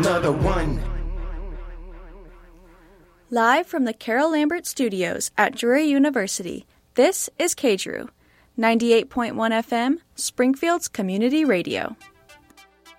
Another one. Live from the Carol Lambert Studios at Drury University, this is KDRU, 98.1 FM, Springfield's community radio.